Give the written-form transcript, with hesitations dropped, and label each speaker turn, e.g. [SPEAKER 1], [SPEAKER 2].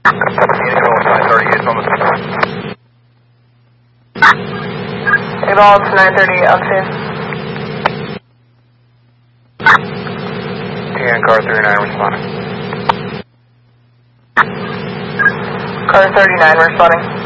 [SPEAKER 1] Eagle 938 on the scene.
[SPEAKER 2] Eagle 938 on scene.
[SPEAKER 1] TN car 39 responding.
[SPEAKER 2] Car 39 responding.